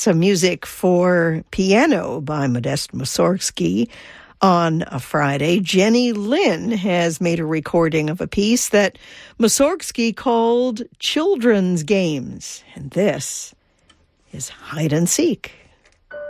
some music for piano by Modest Mussorgsky. On a Friday, Jenny Lin has made a recording of a piece that Mussorgsky called Children's Games. And this is Hide and Seek.